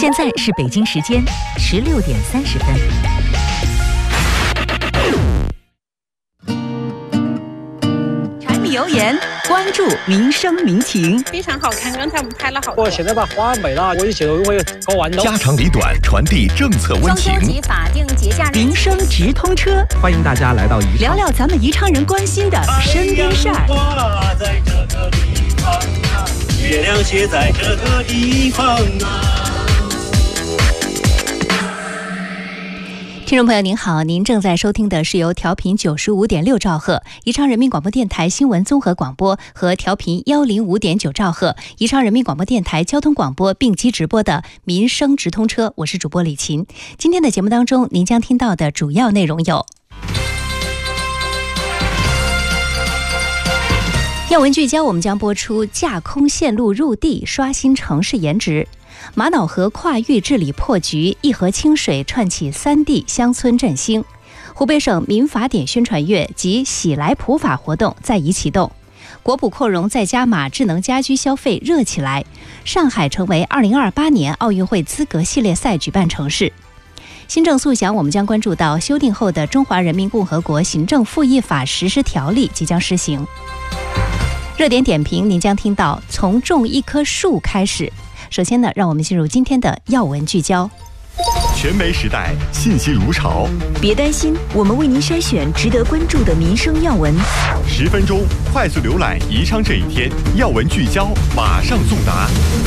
现在是北京时间16:30。柴米油盐，关注民生民情。 非常好看，刚才我们拍了好多。 我现在把花美了，我就觉得我也搞完了。 家长里短，传递政策温情。 中秋及法定节假日， 民生直通车， 欢迎大家来到宜昌， 聊聊咱们宜昌人关心的身边事儿。 月亮写在这个地方啊。 听众朋友您好，您正在收听的是由调频95.6兆赫宜昌人民广播电台新闻综合广播和调频105.9兆赫宜昌人民广播电台交通广播并机直播的民生直通车，我是主播李琴。今天的节目当中，您将听到的主要内容有：要闻聚焦，我们将播出架空线路入地，刷新城市颜值；玛瑙河跨域治理破局，一河清水串起3地乡村振兴；湖北省民法典宣传月及喜来普法活动再一启动；国补扩容再加码，智能家居消费热起来；上海成为2028年奥运会资格系列赛举办城市。新政速详，我们将关注到修订后的《中华人民共和国行政复议法》实施条例即将施行。热点点评，您将听到从种一棵树开始。首先呢，让我们进入今天的要闻聚焦。 全媒时代，信息如潮。 别担心，我们为您筛选值得关注的民生要闻。 10分钟快速浏览宜昌这一天，要闻聚焦，马上送达。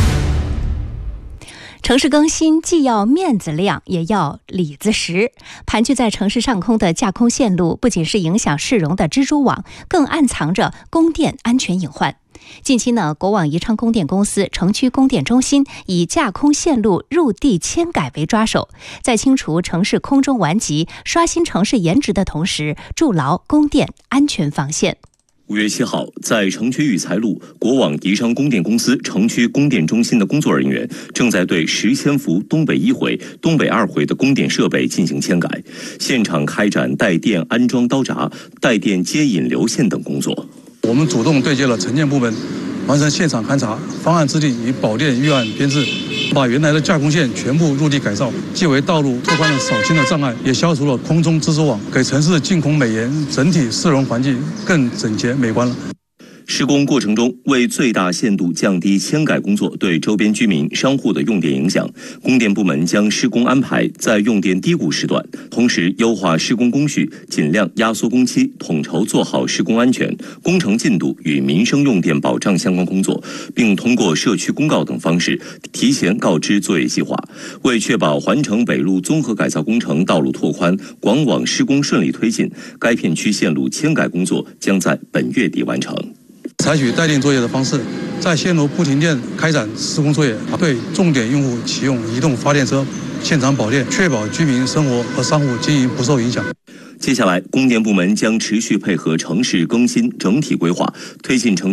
城市更新既要面子亮，也要里子实。盘踞在城市上空的架空线路，不仅是影响市容的蜘蛛网，更暗藏着供电安全隐患。近期呢，国网宜昌供电公司城区供电中心以架空线路入地迁改为抓手，在清除城市空中顽疾、刷新城市颜值的同时，筑牢供电安全防线。 5月7号，在城区育才路国网宜昌供电公司城区供电中心的工作人员正在对10千伏东北1回、东北2回的供电设备进行迁改，现场开展带电安装刀闸、带电接引流线等工作。 我们主动对接了城建部门，完成现场勘查、方案制定与保电预案编制，把原来的架空线全部入地改造，既为道路拓宽了扫清的障碍，也消除了空中蜘蛛网，给城市净空美颜，整体市容环境更整洁美观了。 施工过程中，为最大限度降低迁改工作对周边居民、商户的用电影响，供电部门将施工安排在用电低谷时段，同时优化施工工序，尽量压缩工期，统筹做好施工安全、工程进度与民生用电保障相关工作，并通过社区公告等方式提前告知作业计划。为确保环城北路综合改造工程道路拓宽、广网施工顺利推进，该片区线路迁改工作将在本月底完成。 采取带电作业的方式，在线路不停电开展施工作业，对重点用户启用移动发电车，现场保电，确保居民生活和商户经营不受影响。 接下来，供电部门将持续配合城市更新整体规划，推进城